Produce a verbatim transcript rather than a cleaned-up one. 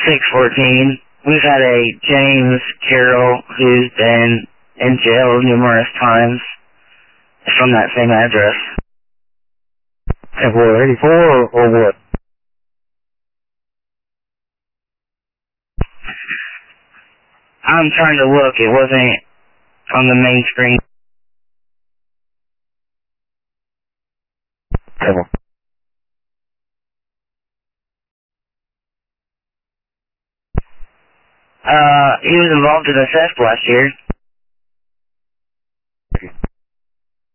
six fourteen. We've had a James Carroll who's been in jail numerous times from that same address. And what, eighty-four or, or what? I'm trying to look. It wasn't on the main screen. Come on. Uh, he was involved in a theft last year.